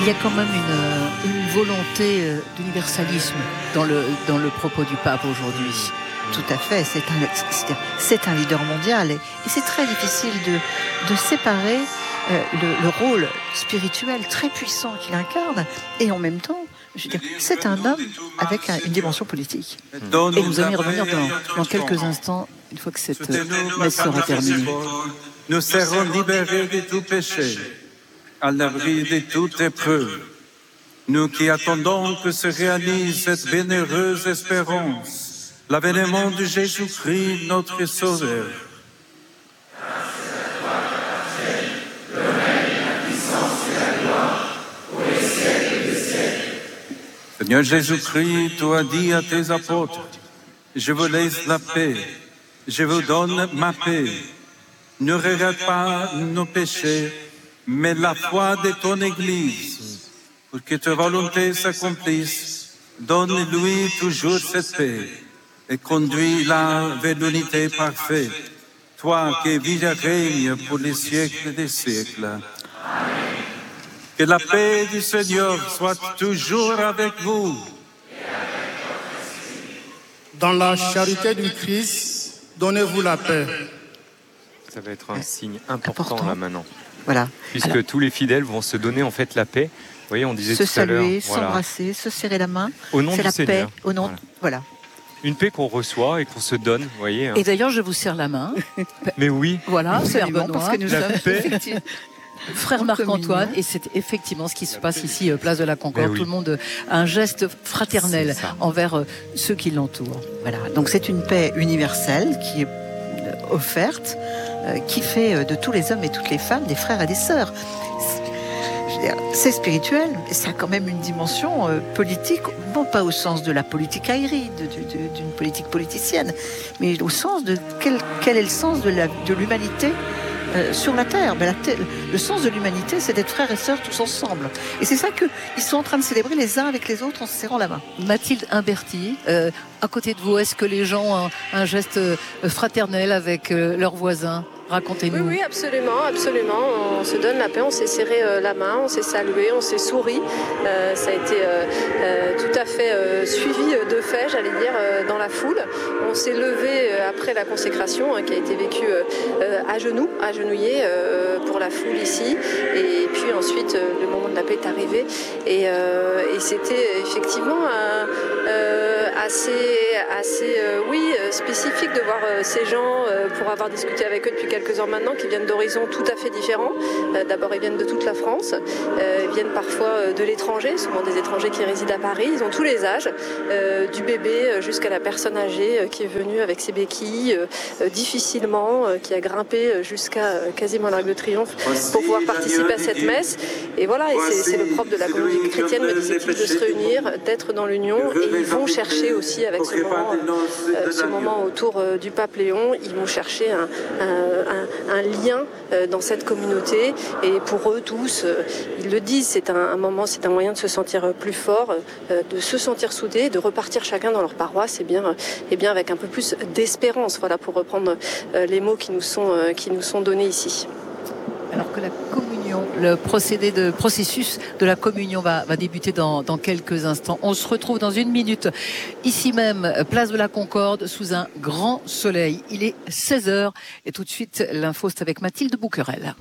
y a quand même une volonté d'universalisme dans le propos du pape aujourd'hui. Tout à fait, c'est un leader mondial et c'est très difficile de séparer le rôle spirituel très puissant qu'il incarne et en même temps, je veux dire, c'est un homme avec une dimension politique. Et nous allons y revenir dans quelques instants, une fois que cette messe sera terminée. Nous serons libérés de tout péché, à l'abri de toute épreuve. Nous qui attendons que se réalise cette bienheureuse espérance, l'avènement de Jésus-Christ, notre Sauveur. Seigneur Jésus-Christ, tu as dit à tes apôtres, je vous laisse la paix, je vous donne ma paix. Ne regarde pas nos péchés, mais la foi de ton Église. Pour que ta volonté s'accomplisse, donne-lui toujours cette paix et conduis-la vers l'unité parfaite. Toi qui vis et règnes pour les siècles des siècles. Amen. Que la paix du Seigneur soit toujours avec vous. Dans la charité du Christ, donnez-vous la paix. Ça va être un signe important là maintenant. Voilà. Puisque tous les fidèles vont se donner en fait la paix. Vous voyez, on disait se tout à l'heure. Saluer, s'embrasser, se serrer la main. Au nom c'est du la Seigneur. Paix, au nom, voilà. Une paix qu'on reçoit et qu'on se donne, vous voyez. Hein. Et d'ailleurs, je vous serre la main. Mais oui. Voilà, Père Benoît, parce que nous la sommes paix. Frère Marc-Antoine, et c'est effectivement ce qui se passe ici, place de la Concorde. Oui. Tout le monde a un geste fraternel envers ceux qui l'entourent. Voilà, donc c'est une paix universelle qui est offerte, qui fait de tous les hommes et toutes les femmes des frères et des sœurs. C'est spirituel, mais ça a quand même une dimension politique, non pas au sens de la politique aérienne, d'une politique politicienne, mais au sens de quel est le sens de l'humanité sur la Terre. Le sens de l'humanité, c'est d'être frères et sœurs tous ensemble. Et c'est ça qu'ils sont en train de célébrer les uns avec les autres en se serrant la main. Mathilde Imberti, à côté de vous, est-ce que les gens ont un geste fraternel avec leurs voisins ? Racontez-nous. Oui, absolument, absolument. On se donne la paix, on s'est serré la main, on s'est salué, on s'est souri. Ça a été tout à fait suivi de fait, j'allais dire, dans la foule. On s'est levé après la consécration qui a été vécue agenouillé pour la foule ici. Et puis ensuite, le moment de la paix est arrivé. Et c'était effectivement assez spécifique de voir ces gens, pour avoir discuté avec eux depuis quelques heures maintenant, qui viennent d'horizons tout à fait différents. D'abord, ils viennent de toute la France, ils viennent parfois de l'étranger, souvent des étrangers qui résident à Paris. Ils ont tous les âges, du bébé jusqu'à la personne âgée qui est venue avec ses béquilles difficilement, qui a grimpé jusqu'à quasiment l'Arc de Triomphe pour pouvoir participer à cette messe. Et voilà, et c'est le propre de la communauté chrétienne, me disait-il, de se réunir, d'être dans l'union, et ils vont chercher aussi avec ce moment autour du pape Léon, ils vont chercher un lien dans cette communauté, et pour eux tous, ils le disent, c'est un moment, c'est un moyen de se sentir plus fort, de se sentir soudés, de repartir chacun dans leur paroisse, et bien avec un peu plus d'espérance, voilà, pour reprendre les mots qui nous sont donnés ici. Alors que la communion, le processus de la communion va débuter dans quelques instants. On se retrouve dans une minute, ici même, place de la Concorde, sous un grand soleil. Il est 16h et tout de suite, l'info, c'est avec Mathilde Bouquerel.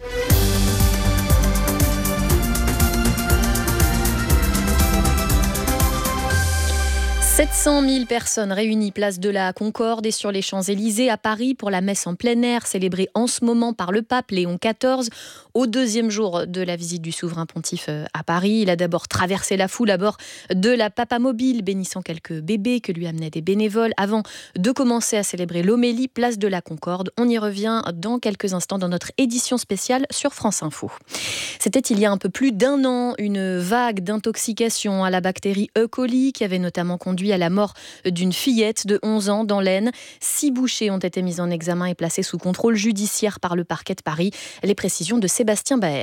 700 000 personnes réunies place de la Concorde et sur les Champs-Élysées à Paris pour la messe en plein air célébrée en ce moment par le pape Léon XIV. Au deuxième jour de la visite du souverain pontife à Paris, il a d'abord traversé la foule à bord de la Papamobile, bénissant quelques bébés que lui amenaient des bénévoles, avant de commencer à célébrer l'homélie place de la Concorde. On y revient dans quelques instants dans notre édition spéciale sur France Info. C'était il y a un peu plus d'un an, une vague d'intoxication à la bactérie E. coli qui avait notamment conduit à la mort d'une fillette de 11 ans dans l'Aisne. 6 bouchers ont été mis en examen et placés sous contrôle judiciaire par le parquet de Paris. Les précisions de Sébastien Baer.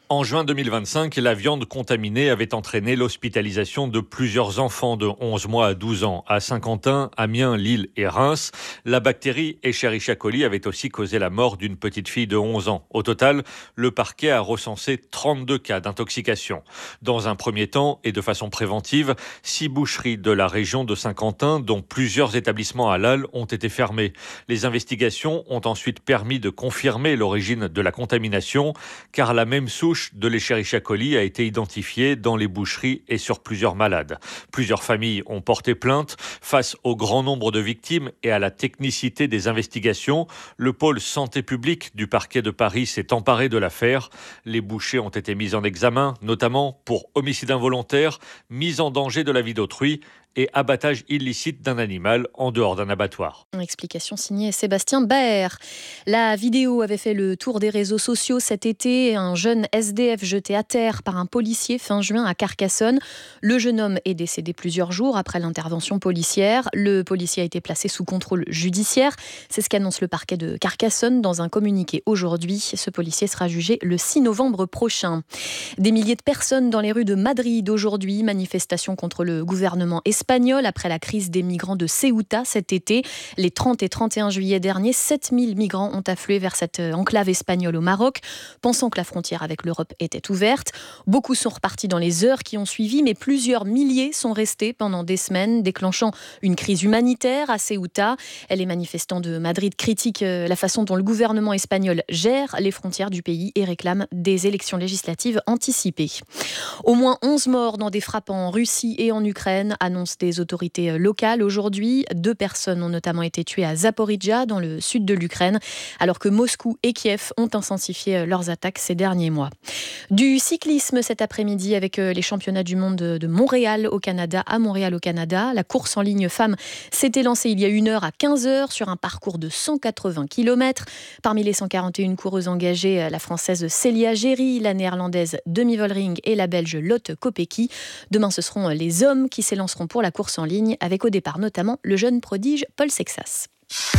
En juin 2025, la viande contaminée avait entraîné l'hospitalisation de plusieurs enfants de 11 mois à 12 ans à Saint-Quentin, Amiens, Lille et Reims. La bactérie Escherichia coli avait aussi causé la mort d'une petite fille de 11 ans. Au total, le parquet a recensé 32 cas d'intoxication. Dans un premier temps et de façon préventive, 6 boucheries de la région de Saint-Quentin, dont plusieurs établissements halal, ont été fermés. Les investigations ont ensuite permis de confirmer l'origine de la contamination, car la même souche de l'Escherichia coli a été identifiée dans les boucheries et sur plusieurs malades. Plusieurs familles ont porté plainte. Face au grand nombre de victimes et à la technicité des investigations, le pôle santé publique du parquet de Paris s'est emparé de l'affaire. Les bouchers ont été mis en examen, notamment pour homicide involontaire, mise en danger de la vie d'autrui et abattage illicite d'un animal en dehors d'un abattoir. Explication signée Sébastien Baer. La vidéo avait fait le tour des réseaux sociaux cet été. Un jeune SDF jeté à terre par un policier fin juin à Carcassonne. Le jeune homme est décédé plusieurs jours après l'intervention policière. Le policier a été placé sous contrôle judiciaire. C'est ce qu'annonce le parquet de Carcassonne dans un communiqué aujourd'hui. Ce policier sera jugé le 6 novembre prochain. Des milliers de personnes dans les rues de Madrid aujourd'hui. Manifestation contre le gouvernement espagnol après la crise des migrants de Ceuta cet été. Les 30 et 31 juillet dernier, 7000 migrants ont afflué vers cette enclave espagnole au Maroc, pensant que la frontière avec l'Europe était ouverte. Beaucoup sont repartis dans les heures qui ont suivi, mais plusieurs milliers sont restés pendant des semaines, déclenchant une crise humanitaire à Ceuta. Les manifestants de Madrid critiquent la façon dont le gouvernement espagnol gère les frontières du pays et réclament des élections législatives anticipées. Au moins 11 morts dans des frappes en Russie et en Ukraine, annoncent des autorités locales aujourd'hui. 2 personnes ont notamment été tuées à Zaporijia, dans le sud de l'Ukraine, alors que Moscou et Kiev ont intensifié leurs attaques ces derniers mois. Du cyclisme cet après-midi avec les championnats du monde de Montréal au Canada, à Montréal au Canada. La course en ligne femmes s'était lancée il y a 1 heure à 15h sur un parcours de 180 km. Parmi les 141 coureuses engagées, la française Célia Géry, la néerlandaise Demi Vollering et la belge Lotte Kopecky. Demain, ce seront les hommes qui s'élanceront pour la course en ligne, avec au départ notamment le jeune prodige Paul Sexas.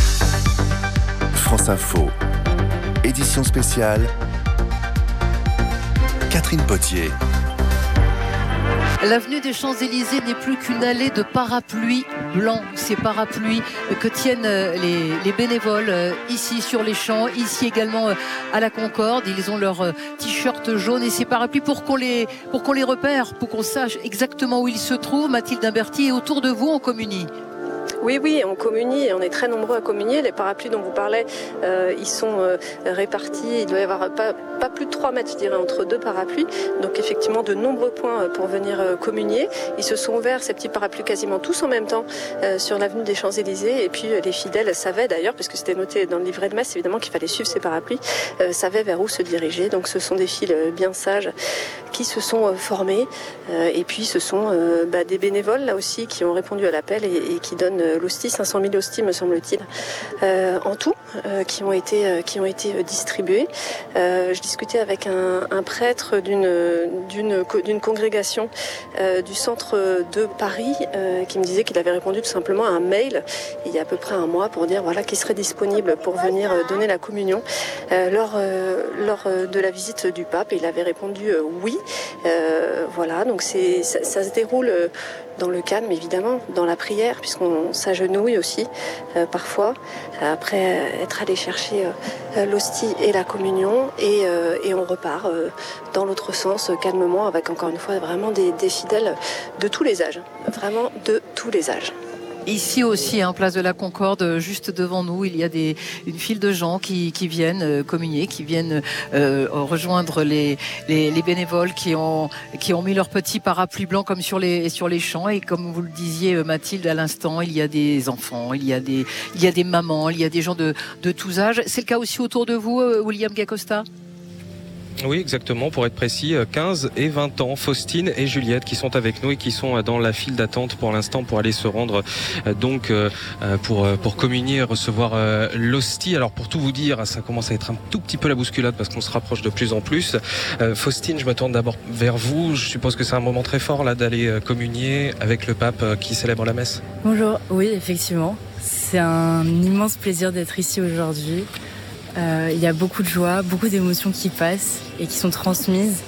France Info, édition spéciale, Catherine Potier. L'avenue des Champs-Élysées n'est plus qu'une allée de parapluies blancs. Ces parapluies que tiennent les bénévoles ici sur les champs, ici également à la Concorde. Ils ont leur t-shirt jaune et ces parapluies pour qu'on les repère, pour qu'on sache exactement où ils se trouvent. Mathilde Imberti, et autour de vous, on communie. Oui, on communie et on est très nombreux à communier. Les parapluies dont vous parlez, ils sont répartis. Il doit y avoir pas plus de 3 mètres, je dirais, entre 2 parapluies. Donc effectivement, de nombreux points pour venir communier. Ils se sont ouverts, ces petits parapluies, quasiment tous en même temps sur l'avenue des Champs-Élysées. Et puis les fidèles savaient d'ailleurs, puisque c'était noté dans le livret de messe, évidemment, qu'il fallait suivre ces parapluies, savaient vers où se diriger. Donc ce sont des files bien sages qui se sont formés. Et puis ce sont des bénévoles, là aussi, qui ont répondu à l'appel et qui donnent l'hostie, 500 000 hosties me semble-t-il, en tout, qui ont été distribuées. Je discutais avec un prêtre d'une congrégation du centre de Paris qui me disait qu'il avait répondu tout simplement à un mail il y a à peu près un mois pour dire qu'il serait disponible pour venir donner la communion lors de la visite du pape, et il avait répondu oui. Donc ça se déroule dans le calme, évidemment, dans la prière, puisqu'on s'agenouille aussi parfois après être allé chercher l'hostie et la communion, et on repart dans l'autre sens calmement, avec encore une fois vraiment des fidèles de tous les âges, vraiment de tous les âges. Ici aussi, place de la Concorde, juste devant nous, il y a une file de gens qui viennent communier, qui viennent rejoindre les bénévoles qui ont mis leurs petits parapluies blancs comme sur les champs. Et comme vous le disiez, Mathilde, à l'instant, il y a des enfants, il y a des mamans, il y a des gens de tous âges. C'est le cas aussi autour de vous, William Gacosta ? Oui, exactement. Pour être précis, 15 et 20 ans, Faustine et Juliette qui sont avec nous et qui sont dans la file d'attente pour l'instant pour aller se rendre pour communier et recevoir l'hostie. Alors pour tout vous dire, ça commence à être un tout petit peu la bousculade parce qu'on se rapproche de plus en plus. Faustine, je me tourne d'abord vers vous. Je suppose que c'est un moment très fort là d'aller communier avec le pape qui célèbre la messe. Bonjour, oui, effectivement. C'est un immense plaisir d'être ici aujourd'hui. Il y a beaucoup de joie, beaucoup d'émotions qui passent et qui sont transmises.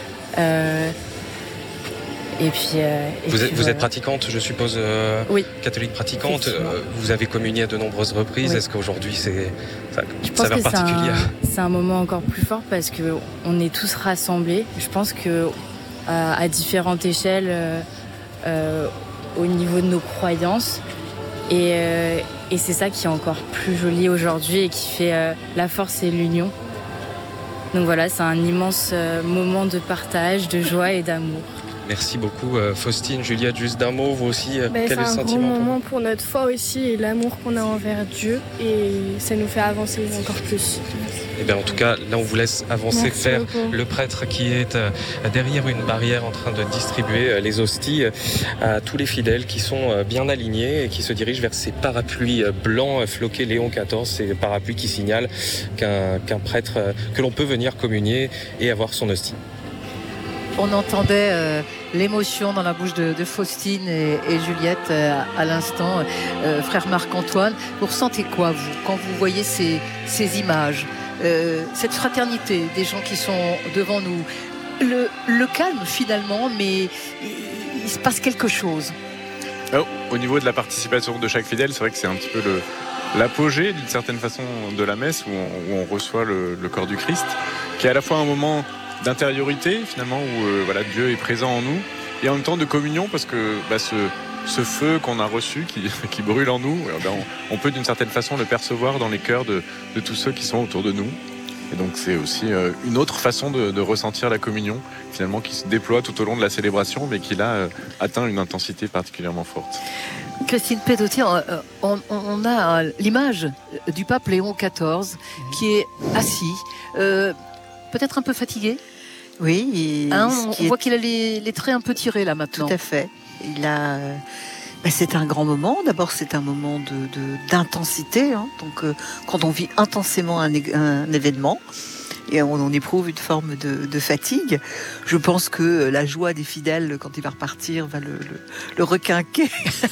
Vous êtes pratiquante, je suppose, oui, catholique pratiquante. Vous avez communié à de nombreuses reprises. Oui. Est-ce qu'aujourd'hui ça saveur particulière? C'est un moment encore plus fort parce qu'on est tous rassemblés. Je pense que à différentes échelles, au niveau de nos croyances. Et c'est ça qui est encore plus joli aujourd'hui et qui fait la force et l'union. Donc voilà, c'est un immense moment de partage, de joie et d'amour. Merci beaucoup Faustine. Juliette, juste d'un mot, vous aussi, quel est le sentiment? C'est un gros moment pour notre foi aussi et l'amour qu'on a envers Dieu et ça nous fait avancer encore plus. Eh bien, en tout cas, là on vous laisse avancer vers le prêtre qui est derrière une barrière en train de distribuer les hosties à tous les fidèles qui sont bien alignés et qui se dirigent vers ces parapluies blancs floqués Léon XIV, ces parapluies qui signalent qu'un prêtre, que l'on peut venir communier et avoir son hostie. On entendait l'émotion dans la bouche de Faustine et Juliette à l'instant. Frère Marc-Antoine, vous ressentez quoi, vous, quand vous voyez ces images, cette fraternité des gens qui sont devant nous, le calme finalement, mais il se passe quelque chose. Au niveau de la participation de chaque fidèle, c'est vrai que c'est un petit peu l'apogée d'une certaine façon de la messe où on reçoit le corps du Christ, qui est à la fois un moment d'intériorité finalement où Dieu est présent en nous et en même temps de communion parce que ce feu qu'on a reçu qui brûle en nous, on peut d'une certaine façon le percevoir dans les cœurs de tous ceux qui sont autour de nous. Et donc c'est aussi une autre façon de ressentir la communion finalement qui se déploie tout au long de la célébration mais qui là atteint une intensité particulièrement forte. Christine Pedotier, on a l'image du pape Léon XIV qui est assis, peut-être un peu fatigué. Oui. On voit qu'il a les traits un peu tirés là maintenant. Tout à fait. C'est un grand moment. D'abord, c'est un moment d'intensité. Donc, quand on vit intensément un événement, et on éprouve une forme de fatigue. Je pense que la joie des fidèles, quand il va repartir, va le requinquer.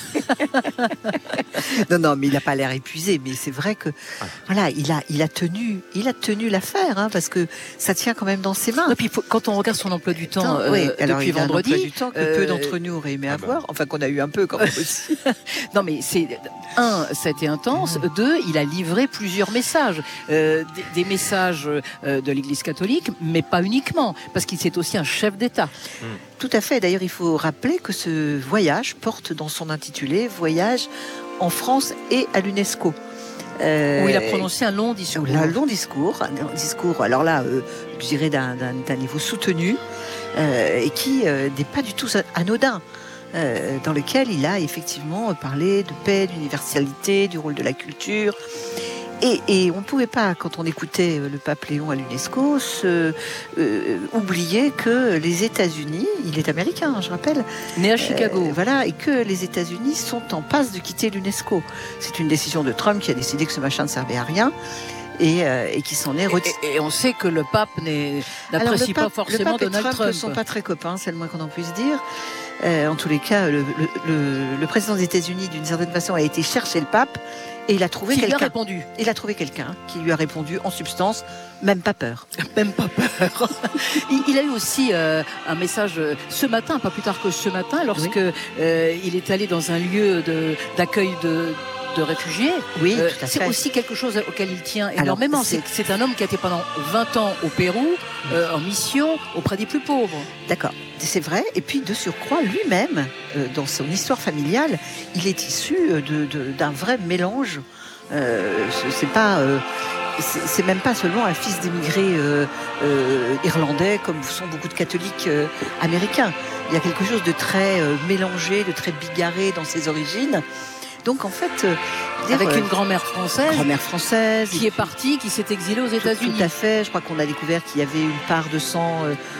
Non, mais il n'a pas l'air épuisé. Mais c'est vrai que il a tenu l'affaire, parce que ça tient quand même dans ses mains. Et puis quand on regarde son emploi du temps depuis vendredi, un emploi du temps que peu d'entre nous auraient aimé avoir, enfin qu'on a eu un peu quand même aussi. Non, mais ça a été intense. 2, il a livré plusieurs messages, des messages de l'Église catholique, mais pas uniquement, parce qu'il c'est aussi un chef d'État. Tout à fait. D'ailleurs, il faut rappeler que ce voyage porte dans son intitulé « Voyage en France et à l'UNESCO ». Où il a prononcé un long discours. Un discours, alors là, je dirais d'un niveau soutenu, et qui n'est pas du tout anodin. Dans lequel il a effectivement parlé de paix, d'universalité, du rôle de la culture. Et on ne pouvait pas, quand on écoutait le pape Léon à l'UNESCO, oublier que les États-Unis, il est américain, je rappelle, né à Chicago, et que les États-Unis sont en passe de quitter l'UNESCO. C'est une décision de Trump qui a décidé que ce machin ne servait à rien. Et qui s'en est retiré. Et on sait que le pape n'apprécie pas forcément Donald Trump. Ne sont pas très copains, c'est le moins qu'on en puisse dire. En tous les cas, le président des États-Unis, d'une certaine façon, a été chercher le pape et il a trouvé quelqu'un. Il a trouvé quelqu'un qui lui a répondu en substance, même pas peur. Même pas peur. Il a eu aussi un message ce matin, pas plus tard que ce matin, lorsque il est allé dans un lieu d'accueil de réfugiés. Oui, tout à fait. C'est aussi quelque chose auquel il tient énormément. C'est un homme qui a été pendant 20 ans au Pérou, en mission, auprès des plus pauvres. D'accord, c'est vrai. Et puis, de surcroît, lui-même, dans son histoire familiale, il est issu d'un vrai mélange. C'est même pas seulement un fils d'émigrés irlandais, comme sont beaucoup de catholiques américains. Il y a quelque chose de très mélangé, de très bigarré dans ses origines. Donc en fait, avec une grand-mère française qui est partie, qui s'est exilée aux États-Unis. Tout à fait. Je crois qu'on a découvert qu'il y avait une part de sang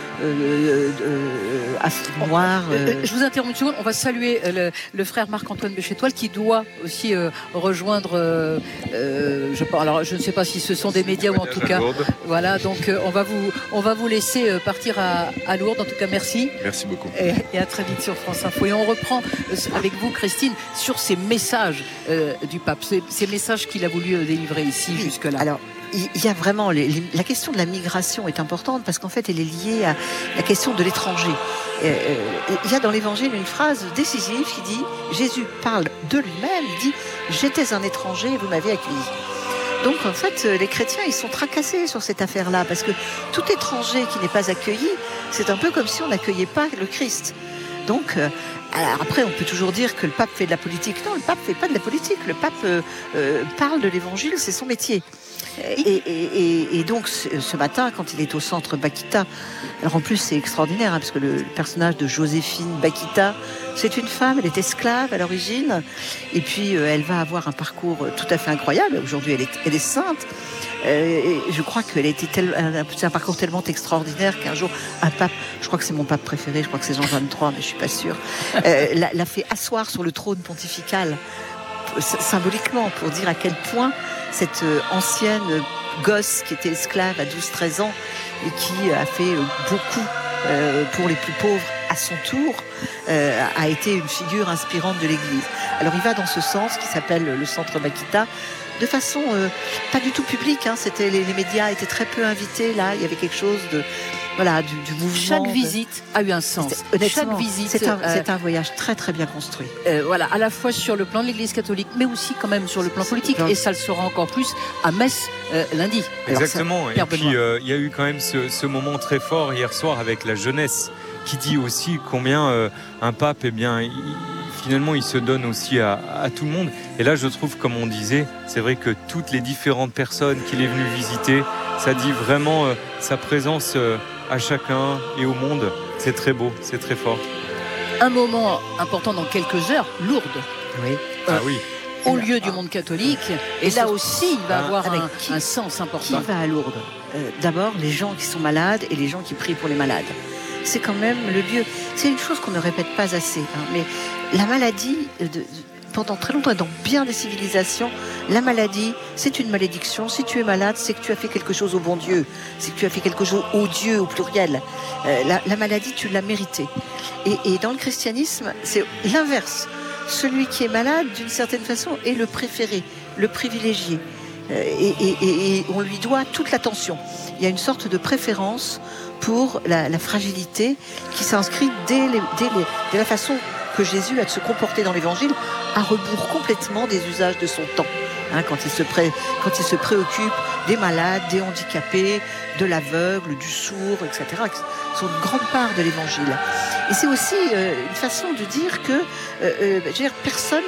noir. Je vous interromps une seconde. On va saluer le frère Marc-Antoine Béchétoile qui doit aussi rejoindre. Alors je ne sais pas si ce sont des médias ou en tout cas. Voilà. Donc on va vous laisser partir à Lourdes. En tout cas, merci. Merci beaucoup. Et à très vite sur France Info. Et on reprend avec vous, Christine, sur ces messages du pape, ces messages qu'il a voulu délivrer ici jusque-là. Alors, il y a vraiment la question de la migration est importante parce qu'en fait elle est liée à la question de l'étranger. Il y a dans l'Évangile une phrase décisive qui dit, Jésus parle de lui-même, il dit « J'étais un étranger et vous m'avez accueilli ». Donc en fait les chrétiens ils sont tracassés sur cette affaire-là parce que tout étranger qui n'est pas accueilli, c'est un peu comme si on n'accueillait pas le Christ. Donc alors après on peut toujours dire que le pape fait de la politique. Non, le pape fait pas de la politique. Le pape parle de l'Évangile, c'est son métier. Et donc ce matin, quand il est au centre Bakita, alors en plus c'est extraordinaire parce que le personnage de Joséphine Bakita, c'est une femme, elle est esclave à l'origine, et puis elle va avoir un parcours tout à fait incroyable. Aujourd'hui elle est sainte. Et je crois qu'elle a été c'est un parcours tellement extraordinaire qu'un jour un pape, je crois que c'est mon pape préféré, je crois que c'est Jean 23, mais je suis pas sûre, l'a fait asseoir sur le trône pontifical symboliquement pour dire à quel point cette ancienne gosse qui était esclave à 12-13 ans et qui a fait beaucoup pour les plus pauvres à son tour, a été une figure inspirante de l'Église. Alors il va dans ce sens qui s'appelle le centre Bakita, de façon pas du tout publique, hein. C'était les médias étaient très peu invités là, il y avait quelque chose de du mouvement. Chaque visite a eu un sens. Chaque visite, c'est un voyage très très bien construit. À la fois sur le plan de l'Église catholique, mais aussi quand même sur le plan politique. Et ça le sera encore plus à Metz lundi. Exactement. Et puis il y a eu quand même ce moment très fort hier soir avec la jeunesse qui dit aussi combien un pape, finalement, il se donne aussi à tout le monde. Et là, je trouve, comme on disait, c'est vrai que toutes les différentes personnes qu'il est venu visiter, ça dit vraiment sa présence à chacun et au monde. C'est très beau, c'est très fort. Un moment important dans quelques heures, Lourdes. Oui. Oui. Au lieu du monde catholique. Et là aussi, il va avoir un sens important. Qui va à Lourdes ? D'abord, les gens qui sont malades et les gens qui prient pour les malades. C'est quand même le lieu. C'est une chose qu'on ne répète pas assez, hein, mais la maladie, pendant très longtemps, dans bien des civilisations, la maladie, c'est une malédiction. Si tu es malade, c'est que tu as fait quelque chose au bon Dieu. C'est que tu as fait quelque chose au Dieu, au pluriel. La maladie, tu l'as méritée. Et dans le christianisme, c'est l'inverse. Celui qui est malade, d'une certaine façon, est le préféré, le privilégié. Et on lui doit toute l'attention. Il y a une sorte de préférence pour la fragilité qui s'inscrit dès la façon que Jésus a de se comporter dans l'Évangile, à rebours complètement des usages de son temps. Hein, quand il se préoccupe des malades, des handicapés, de l'aveugle, du sourd, etc., qui sont une grande part de l'Évangile. Et c'est aussi une façon de dire que personne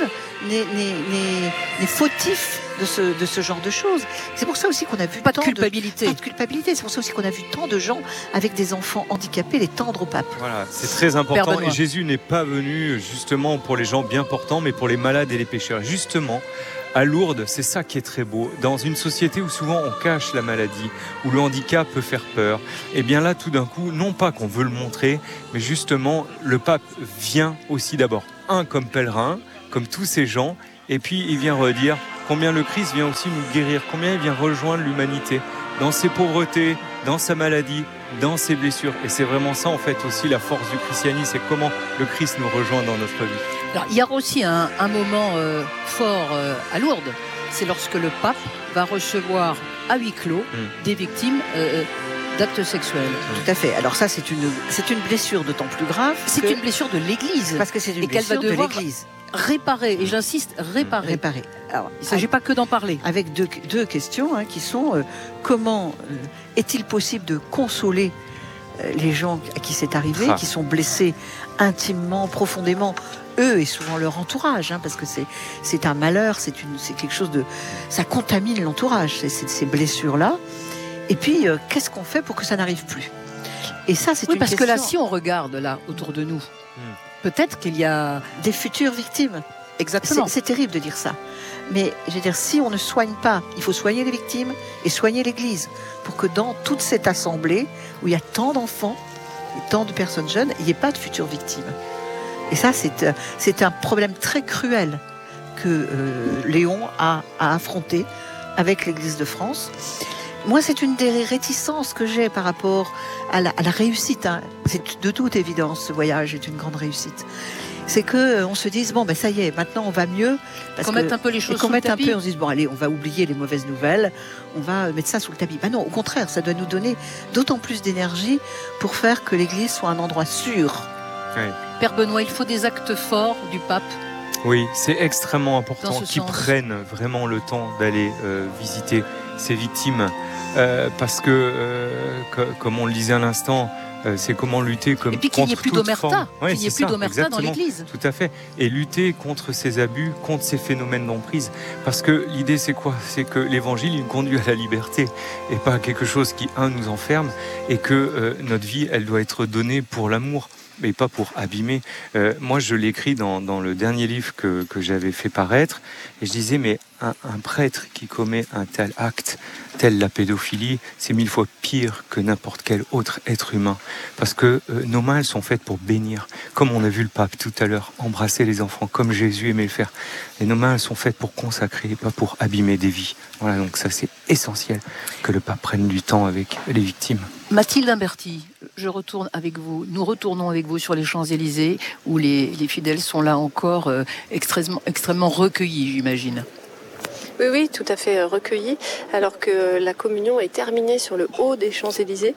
n'est fautif de ce genre de choses. C'est pour ça aussi qu'on a vu pas de culpabilité. C'est pour ça aussi qu'on a vu tant de gens avec des enfants handicapés les tendre au pape. Voilà, c'est très important. Et Jésus n'est pas venu justement pour les gens bien portants, mais pour les malades et les pécheurs. Justement, à Lourdes, c'est ça qui est très beau. Dans une société où souvent on cache la maladie, où le handicap peut faire peur, et bien là, tout d'un coup, non pas qu'on veut le montrer, mais justement, le pape vient aussi d'abord, comme pèlerin, comme tous ces gens, et puis il vient redire combien le Christ vient aussi nous guérir, combien il vient rejoindre l'humanité dans ses pauvretés, dans sa maladie, dans ses blessures. Et c'est vraiment ça, en fait, aussi la force du christianisme, c'est comment le Christ nous rejoint dans notre vie. Alors, il y a aussi un moment fort à Lourdes, c'est lorsque le pape va recevoir à huis clos des victimes d'actes sexuels. Tout à fait. Alors ça, c'est une blessure d'autant plus grave. C'est une blessure de l'Église. Parce que c'est une blessure de l'Église. Réparer, et j'insiste, réparer. Alors, il ne s'agit pas que d'en parler. Avec deux questions qui sont comment est-il possible de consoler les gens à qui c'est arrivé, qui sont blessés intimement, profondément, eux et souvent leur entourage, parce que c'est un malheur, c'est quelque chose de... Ça contamine l'entourage, ces blessures-là. Et puis, qu'est-ce qu'on fait pour que ça n'arrive plus ? Et ça, c'est une parce question... que là, si on regarde là autour de nous, peut-être qu'il y a des futures victimes. Exactement. C'est terrible de dire ça. Mais je veux dire, si on ne soigne pas, il faut soigner les victimes et soigner l'Église pour que dans toute cette assemblée où il y a tant d'enfants et tant de personnes jeunes, il n'y ait pas de futures victimes. Et ça, c'est un problème très cruel que Léon a affronté avec l'Église de France. Moi, c'est une des réticences que j'ai par rapport à la réussite. Hein. C'est de toute évidence, ce voyage est une grande réussite. C'est qu'on se dise, bon, ben ça y est, maintenant on va mieux. Qu'on mette un peu les choses sous le tapis. On se dise, bon, allez, on va oublier les mauvaises nouvelles, on va mettre ça sous le tapis. Ben non, au contraire, ça doit nous donner d'autant plus d'énergie pour faire que l'Église soit un endroit sûr. Oui. Père Benoît, il faut des actes forts du pape. Oui, c'est extrêmement important qu'ils sens. prennent vraiment le temps d'aller visiter ces victimes. Parce que, comme on le disait à l'instant, c'est comment lutter contre toute forme. Et puis qu'il n'y ait plus d'omerta, qu'il n'y ait plus d'omerta dans l'Église. Tout à fait. Et lutter contre ces abus, contre ces phénomènes d'emprise. Parce que l'idée, c'est quoi ? C'est que l'Évangile, il conduit à la liberté et pas à quelque chose qui, nous enferme, et que notre vie, elle doit être donnée pour l'amour, mais pas pour abîmer. Moi, je l'écris dans le dernier livre que j'avais fait paraître, et je disais, mais un prêtre qui commet un tel acte, tel la pédophilie, c'est 1000 fois pire que n'importe quel autre être humain. Parce que nos mains, elles sont faites pour bénir. Comme on a vu le pape tout à l'heure, embrasser les enfants, comme Jésus aimait le faire. Et nos mains, elles sont faites pour consacrer, pas pour abîmer des vies. Voilà, donc ça, c'est essentiel que le pape prenne du temps avec les victimes. Mathilde Imberti, je retourne avec vous. Nous retournons avec vous sur les Champs-Élysées, où les fidèles sont là encore extrêmement recueillis, j'imagine. Oui, tout à fait recueillis, alors que la communion est terminée sur le haut des Champs-Élysées.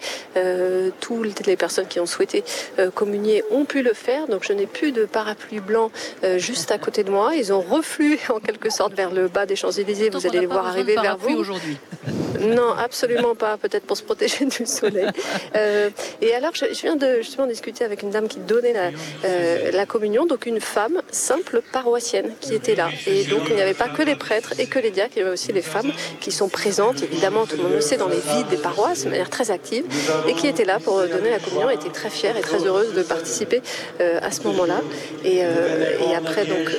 Toutes les personnes qui ont souhaité communier ont pu le faire, donc je n'ai plus de parapluie blanc juste à côté de moi. Ils ont reflué en quelque sorte vers le bas des Champs-Élysées. Vous allez les voir arriver vers vous. Aujourd'hui. Non, absolument pas, peut-être pour se protéger du soleil. Et alors, je viens de justement discuter avec une dame qui donnait la communion, donc une femme simple paroissienne qui était là. Et donc, il n'y avait pas que les prêtres et que les diacres, il y avait aussi les femmes qui sont présentes, évidemment, tout le monde le sait, dans les vies des paroisses, de manière très active, et qui étaient là pour donner la communion, étaient très fières et très heureuses de participer à ce moment-là. Et après, donc,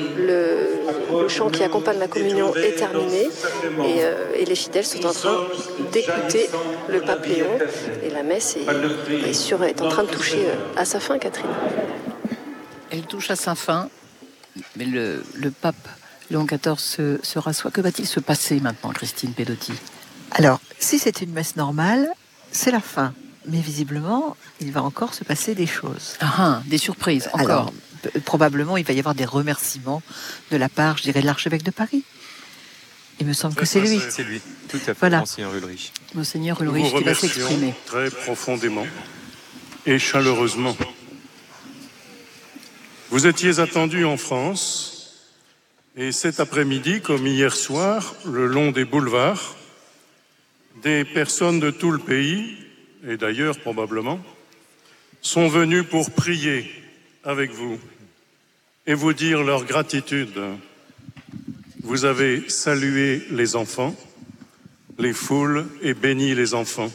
le chant qui accompagne la communion est terminé, et les fidèles sont en train d'écouter le pape Léon, et la messe est en train de toucher à sa fin, Catherine. Elle touche à sa fin, mais le pape Léon XIV se rassoit. Que va-t-il se passer maintenant, Christine Pedotti ? Alors, si c'est une messe normale, c'est la fin. Mais visiblement, il va encore se passer des choses. Des surprises, encore. Alors, probablement, il va y avoir des remerciements de la part, je dirais, de l'archevêque de Paris. Il me semble que c'est lui. C'est lui, tout à fait, voilà. Monseigneur Ulrich. Monseigneur Ulrich qui va s'exprimer. Très profondément et chaleureusement. Vous étiez attendu en France, et cet après-midi, comme hier soir, le long des boulevards, des personnes de tout le pays, et d'ailleurs probablement, sont venues pour prier avec vous et vous dire leur gratitude. Vous avez salué les enfants, les foules et béni les enfants.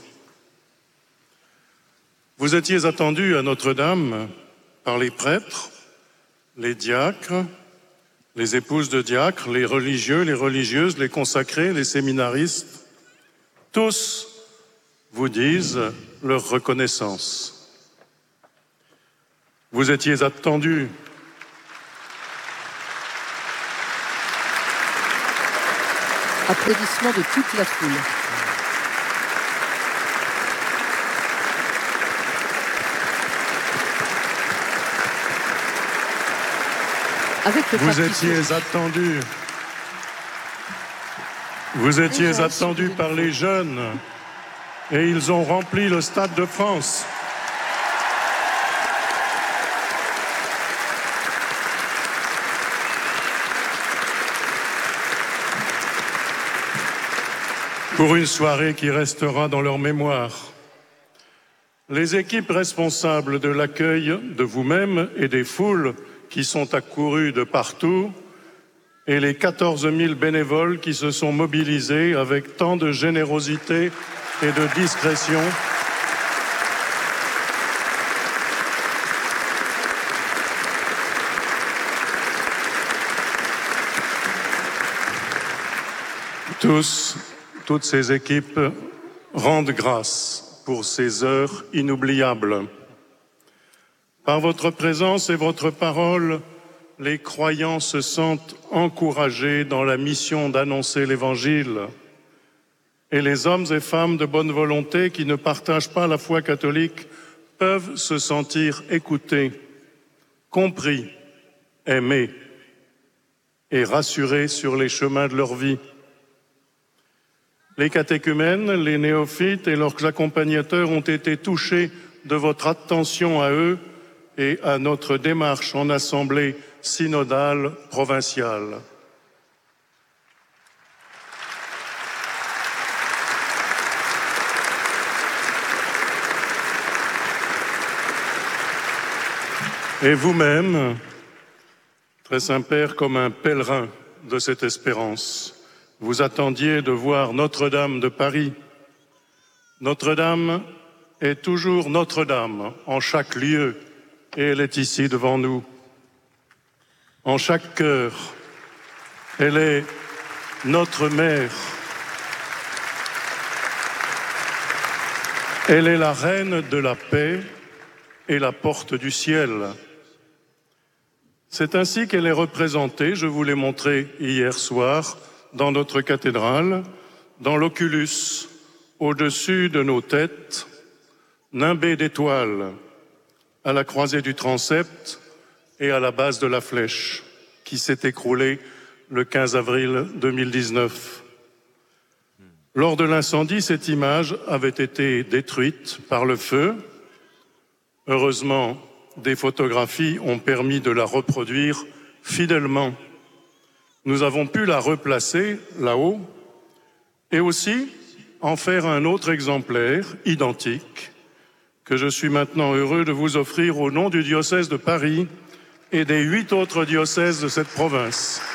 Vous étiez attendus à Notre-Dame par les prêtres, les diacres, les épouses de diacres, les religieux, les religieuses, les consacrés, les séminaristes. Tous vous disent leur reconnaissance. Vous étiez attendus. Applaudissements de toute la foule. Avec le vous étiez attendus. Vous étiez attendus par les jeunes et ils ont rempli le Stade de France. Pour une soirée qui restera dans leur mémoire. Les équipes responsables de l'accueil de vous-même et des foules qui sont accourues de partout et les 14 000 bénévoles qui se sont mobilisés avec tant de générosité et de discrétion. Toutes ces équipes rendent grâce pour ces heures inoubliables. Par votre présence et votre parole, les croyants se sentent encouragés dans la mission d'annoncer l'Évangile. et les hommes et femmes de bonne volonté qui ne partagent pas la foi catholique peuvent se sentir écoutés, compris, aimés et rassurés sur les chemins de leur vie. Les catéchumènes, les néophytes et leurs accompagnateurs ont été touchés de votre attention à eux et à notre démarche en assemblée synodale provinciale. Et vous-même, très Saint-Père, comme un pèlerin de cette espérance, vous attendiez de voir Notre-Dame de Paris. Notre-Dame est toujours Notre-Dame en chaque lieu, et elle est ici devant nous. En chaque cœur, elle est notre mère. Elle est la reine de la paix et la porte du ciel. C'est ainsi qu'elle est représentée, je vous l'ai montré hier soir, dans notre cathédrale, dans l'oculus, au-dessus de nos têtes, nimbé d'étoiles, à la croisée du transept et à la base de la flèche, qui s'est écroulée le 15 avril 2019. Lors de l'incendie, cette image avait été détruite par le feu. Heureusement, des photographies ont permis de la reproduire fidèlement. Nous avons pu la replacer là-haut et aussi en faire un autre exemplaire identique que je suis maintenant heureux de vous offrir au nom du diocèse de Paris et des 8 autres diocèses de cette province.